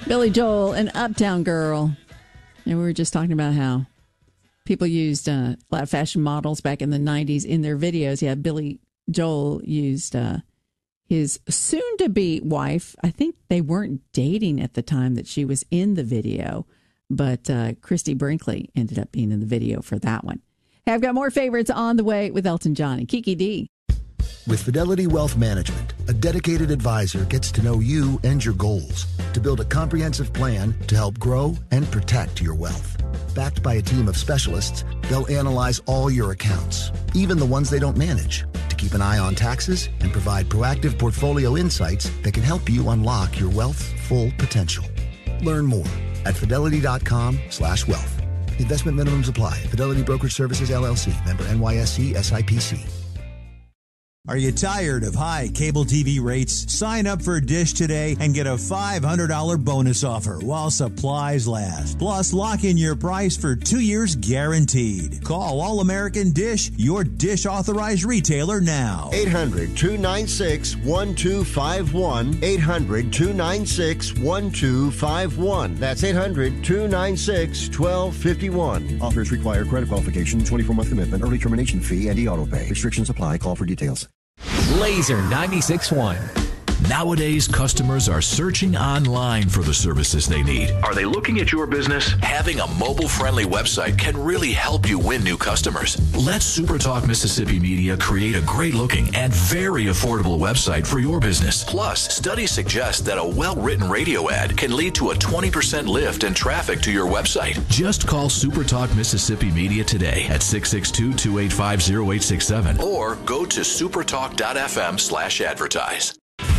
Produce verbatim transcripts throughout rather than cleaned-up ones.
Billy Joel and Uptown Girl. And we were just talking about how people used uh, flat fashion models back in the nineties in their videos. Yeah, Billy Joel used uh, his soon-to-be wife. I think they weren't dating at the time that she was in the video, but uh, Christy Brinkley ended up being in the video for that one. Hey, I've got more favorites on the way with Elton John and Kiki D. With Fidelity Wealth Management, a dedicated advisor gets to know you and your goals to build a comprehensive plan to help grow and protect your wealth. Backed by a team of specialists, they'll analyze all your accounts, even the ones they don't manage, to keep an eye on taxes and provide proactive portfolio insights that can help you unlock your wealth's full potential. Learn more at fidelity.com slash wealth. Investment minimums apply. Fidelity Brokerage Services, L L C. Member N Y S E S I P C. Are you tired of high cable T V rates? Sign up for Dish today and get a five hundred dollars bonus offer while supplies last. Plus, lock in your price for two years guaranteed. Call All American Dish, your Dish authorized retailer now. eight hundred, two nine six, one two five one. eight hundred, two nine six, one two five one. That's eight hundred, two nine six, one two five one. Offers require credit qualification, twenty-four month commitment, early termination fee, and e-auto pay. Restrictions apply. Call for details. Laser ninety-six point one. Nowadays, customers are searching online for the services they need. Are they looking at your business? Having a mobile-friendly website can really help you win new customers. Let SuperTalk Mississippi Media create a great-looking and very affordable website for your business. Plus, studies suggest that a well-written radio ad can lead to a twenty percent lift in traffic to your website. Just call SuperTalk Mississippi Media today at six six two, two eight five, zero eight six seven or go to supertalk.fm slash advertise.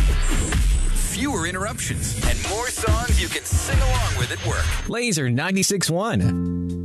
Fewer interruptions and more songs you can sing along with at work. Laser ninety-six point one.